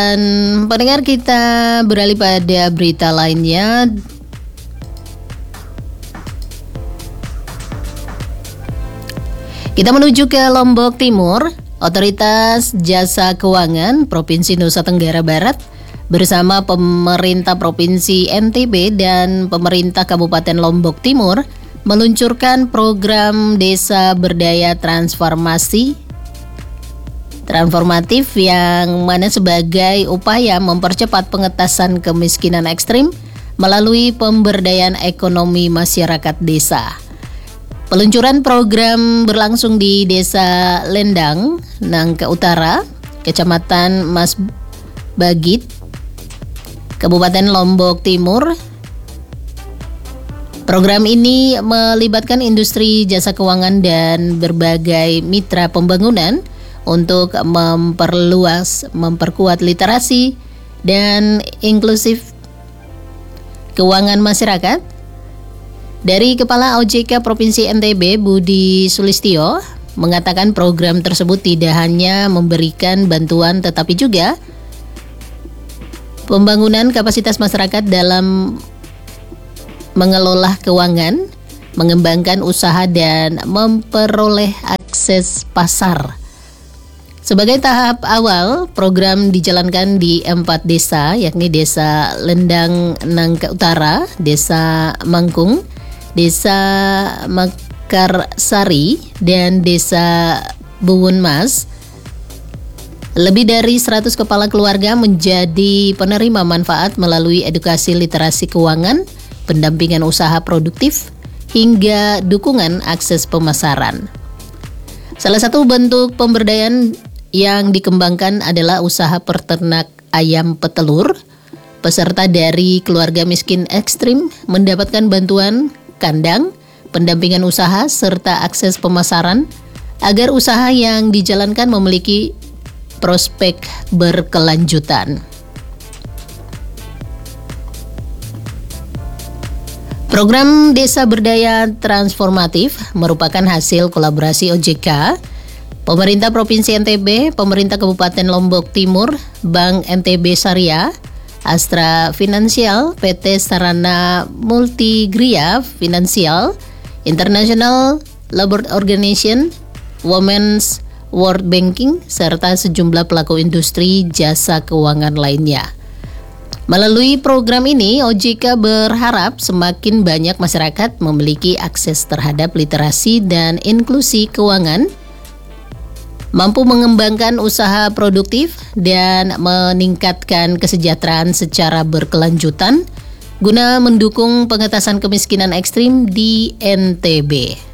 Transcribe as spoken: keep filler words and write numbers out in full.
Dan pendengar, kita beralih pada berita lainnya. Kita menuju ke Lombok Timur. Otoritas Jasa Keuangan Provinsi Nusa Tenggara Barat bersama pemerintah Provinsi N T B dan pemerintah Kabupaten Lombok Timur meluncurkan program Desa Berdaya Transformasi Transformatif yang mana sebagai upaya mempercepat pengentasan kemiskinan ekstrim melalui pemberdayaan ekonomi masyarakat desa. Peluncuran program berlangsung di Desa Lendang, Nangka Utara, Kecamatan Mas Bagit, Kabupaten Lombok Timur. Program ini melibatkan industri jasa keuangan dan berbagai mitra pembangunan untuk memperluas, memperkuat literasi dan inklusif keuangan masyarakat. Dari Kepala O J K Provinsi N T B, Budi Sulistyo, mengatakan program tersebut tidak hanya memberikan bantuan tetapi juga pembangunan kapasitas masyarakat dalam mengelola keuangan, mengembangkan usaha dan memperoleh akses pasar. Sebagai tahap awal, program dijalankan di empat desa, yakni Desa Lendang Nangka Utara, Desa Mangkung, Desa Mekarsari, dan Desa Buwun Mas. Lebih dari seratus kepala keluarga menjadi penerima manfaat melalui edukasi literasi keuangan, pendampingan usaha produktif, hingga dukungan akses pemasaran. Salah satu bentuk pemberdayaan yang dikembangkan adalah usaha peternak ayam petelur. Peserta dari keluarga miskin ekstrim mendapatkan bantuan kandang, pendampingan usaha, serta akses pemasaran agar usaha yang dijalankan memiliki prospek berkelanjutan. Program Desa Berdaya Transformatif merupakan hasil kolaborasi O J K, Pemerintah Provinsi N T B, Pemerintah Kabupaten Lombok Timur, Bank N T B Syariah, Astra Finansial, P T Sarana Multigria Finansial, International Labour Organization, Women's World Banking, serta sejumlah pelaku industri jasa keuangan lainnya. Melalui program ini, O J K berharap semakin banyak masyarakat memiliki akses terhadap literasi dan inklusi keuangan, mampu mengembangkan usaha produktif dan meningkatkan kesejahteraan secara berkelanjutan guna mendukung pengentasan kemiskinan ekstrim di N T B.